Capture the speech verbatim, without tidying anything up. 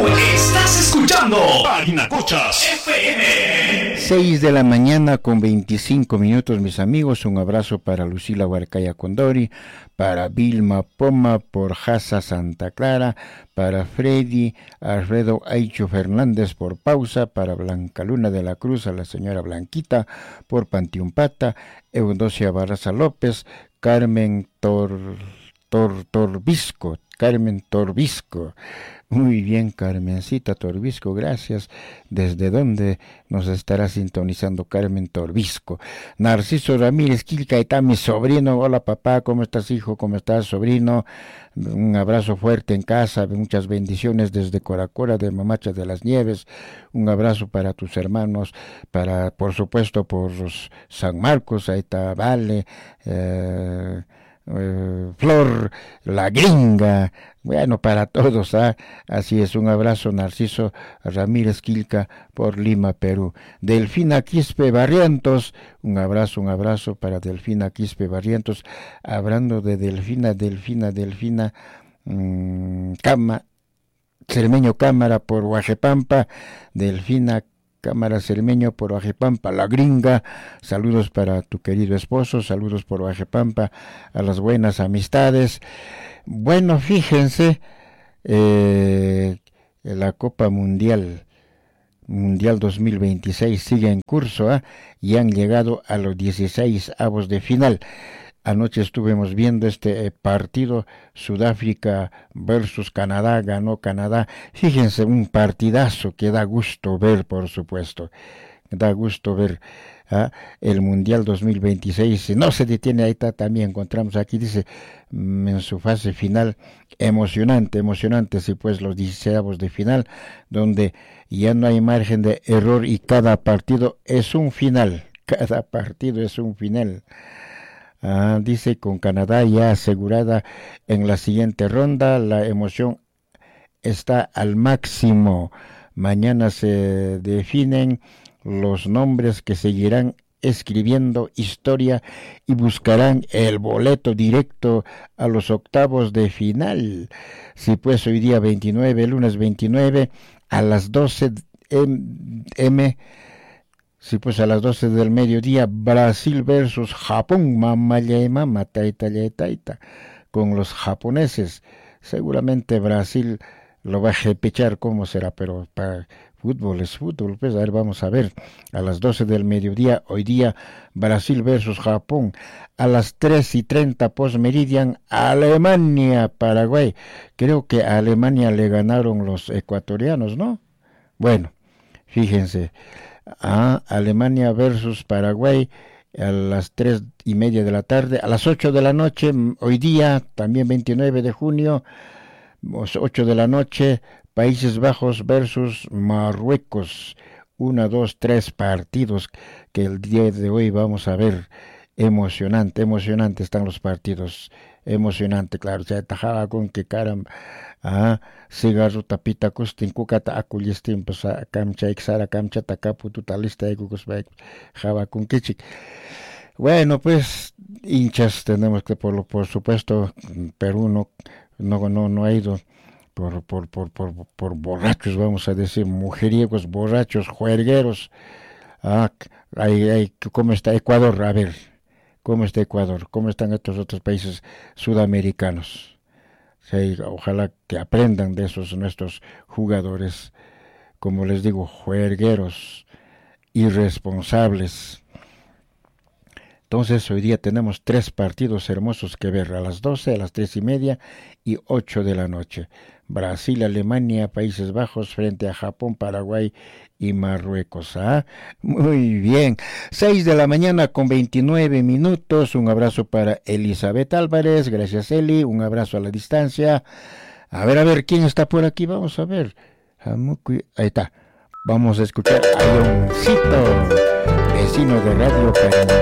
Estás escuchando Parinacochas F M. seis de la mañana con veinticinco minutos, mis amigos. Un abrazo para Lucila Huarcaya Condori, para Vilma Poma por Jaza Santa Clara, para Freddy Alfredo Aicho Fernández por Pausa, para Blanca Luna de la Cruz, a la señora Blanquita por Pantiumpata, Eudocia Barraza López, Carmen Tor, Tor, Torbisco, Carmen Torbisco. Muy bien, Carmencita Torbisco, gracias. ¿Desde dónde nos estará sintonizando Carmen Torbisco? Narciso Ramírez Quilcaetá, mi sobrino. Hola, papá, ¿cómo estás, hijo? ¿Cómo estás, sobrino? Un abrazo fuerte en casa, muchas bendiciones desde Coracora de Mamacha de las Nieves. Un abrazo para tus hermanos, para, por supuesto, por los San Marcos, ahí está Vale, eh... Uh, Flor, la gringa, bueno, para todos, ¿ah? Así es, un abrazo, Narciso Ramírez Quilca por Lima, Perú. Delfina Quispe Barrientos, un abrazo, un abrazo para Delfina Quispe Barrientos. Hablando de Delfina, Delfina, Delfina, mmm, Cama, Cermeño Cámara por Huajepampa, Delfina Cámara Cermeño por Huajepampa, la gringa. Saludos para tu querido esposo, saludos por Huajepampa, a las buenas amistades. Bueno, fíjense, eh, la Copa Mundial, Mundial dos mil veintiséis sigue en curso, ¿eh? Y han llegado a los dieciséis avos de final. Anoche estuvimos viendo este partido, Sudáfrica versus Canadá, ganó Canadá. Fíjense, un partidazo que da gusto ver, por supuesto. Da gusto ver ¿ah? El Mundial dos mil veintiséis. No se detiene, ahí está, también encontramos aquí, dice, en su fase final, emocionante, emocionante, sí, pues los dieciséis de final, donde ya no hay margen de error y cada partido es un final. Cada partido es un final. Ah, dice, con Canadá ya asegurada en la siguiente ronda, la emoción está al máximo. Mañana se definen los nombres que seguirán escribiendo historia y buscarán el boleto directo a los octavos de final. Sí, pues hoy día veintinueve, lunes veintinueve, a las doce eme, sí, pues a las doce del mediodía, Brasil versus Japón, mamá mamá, taita, taita, con los japoneses. Seguramente Brasil lo va a repechar, ¿cómo será? Pero para fútbol es fútbol, pues a ver, vamos a ver. A las doce del mediodía, hoy día, Brasil versus Japón. A las tres y treinta post meridian, Alemania, Paraguay. Creo que a Alemania le ganaron los ecuatorianos, ¿no? Bueno, fíjense. Ah, Alemania versus Paraguay a las tres y media de la tarde. A las ocho de la noche, hoy día, también veintinueve de junio, ocho de la noche, Países Bajos versus Marruecos. Uno, dos, tres partidos que el día de hoy vamos a ver. Emocionante, emocionante están los partidos. Emocionante, claro, ya tajaba con que caramba. Ah, cigarro tapita costin kukata akulistin pues a camcha exara camcha takapu tutalista ecus java con kichik. Bueno, pues hinchas tenemos que por lo por supuesto Perú no no no no ha ido por por por por por borrachos, vamos a decir, mujeriegos, borrachos, juergueros. Ah, ahí, ahí, ¿cómo está Ecuador? A ver, ¿cómo está Ecuador? ¿Cómo están estos otros países sudamericanos? Sí, ojalá que aprendan de esos nuestros jugadores, como les digo, juergueros, irresponsables. Entonces hoy día tenemos tres partidos hermosos que ver, a las doce, a las tres y media y ocho de la noche. Brasil, Alemania, Países Bajos frente a Japón, Paraguay y Marruecos. ¿Ah? Muy bien. seis de la mañana con veintinueve minutos. Un abrazo para Elizabeth Álvarez. Gracias, Eli. Un abrazo a la distancia. A ver, a ver, ¿quién está por aquí? Vamos a ver. Ahí está. Vamos a escuchar a Leoncito, vecino de Radio Cariño.